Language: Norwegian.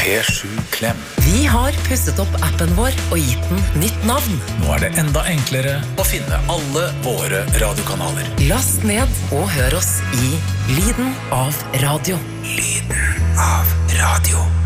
P7 Klem. Vi har pusset opp appen vår og gitt den nytt navn. Nå det enda enklere å finne alle våre radiokanaler. Last ned og hør oss i Lyden av radio. Lyden av radio.